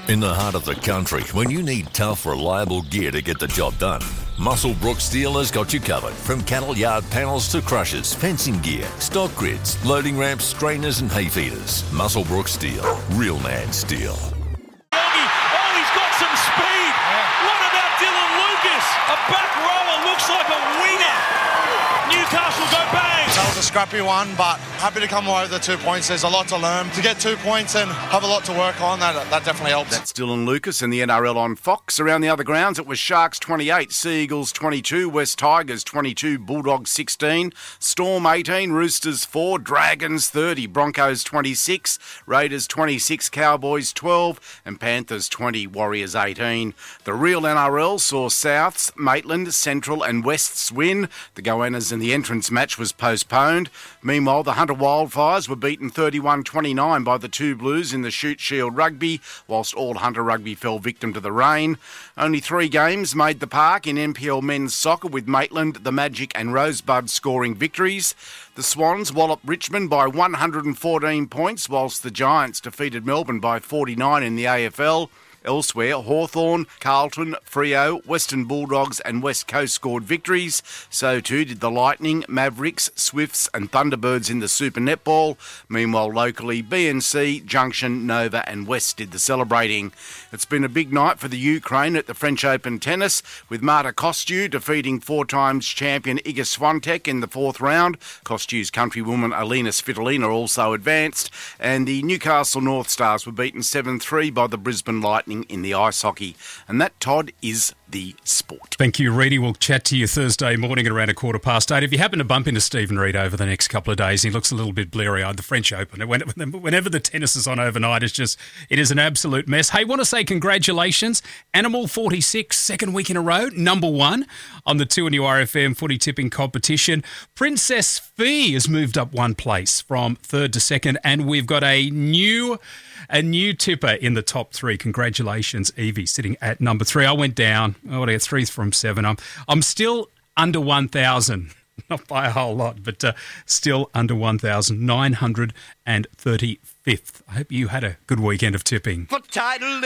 In the heart of the country, when you need tough, reliable gear to get the job done, Muswellbrook Steel has got you covered. From cattle yard panels to crushers, fencing gear, stock grids, loading ramps, strainers and hay feeders. Muswellbrook Steel. Real man steel. Oh, he's got some speed. What about Dylan Lucas? A back rower looks like a winger. Newcastle go bang. That was a scrappy one, but happy to come away with the 2 points. There's a lot to learn. To get 2 points and have a lot to work on, that definitely helps. That's Dylan Lucas in the NRL on Fox. Around the other grounds, it was Sharks 28, Sea Eagles 22, West Tigers 22, Bulldogs 16, Storm 18, Roosters 4, Dragons 30, Broncos 26, Raiders 26, Cowboys 12, and Panthers 20, Warriors 18. The real NRL saw Souths, Maitland, Central and Wests win. The Goannas in the entrance match was postponed. Meanwhile, the Hunter Wildfires were beaten 31-29 by the two Blues in the Shute Shield Rugby, whilst all Hunter Rugby fell victim to the rain. Only 3 games made the park in NPL men's soccer, with Maitland, the Magic and Rosebud scoring victories. The Swans walloped Richmond by 114 points, whilst the Giants defeated Melbourne by 49 in the AFL. Elsewhere, Hawthorn, Carlton, Freo, Western Bulldogs and West Coast scored victories. So too did the Lightning, Mavericks, Swifts and Thunderbirds in the Super Netball. Meanwhile, locally, BNC, Junction, Nova and West did the celebrating. It's been a big night for the Ukraine at the French Open tennis, with Marta Kostyuk defeating 4 times champion Iga Swiatek in the 4th round. Kostyuk's countrywoman Alina Svitolina also advanced, and the Newcastle North Stars were beaten 7-3 by the Brisbane Lightning in the ice hockey. And that, Todd, is the sport. Thank you, Reedy. We'll chat to you Thursday morning at around 8:15. If you happen to bump into Stephen Reid over the next couple of days, he looks a little bit bleary-eyed. The French Open, whenever the tennis is on overnight, it is an absolute mess. Hey, want to say congratulations. Animal 46, second week in a row, number 1 on the 2NURFM footy tipping competition. Princess Fee has moved up 1 place from 3rd to 2nd, and we've got a new tipper in the top 3. Congratulations, Evie, sitting at number 3. I went down. I want to get 3 from 7. I'm still under 1,000. Not by a whole lot, but still under 1,935th. I hope you had a good weekend of tipping. For title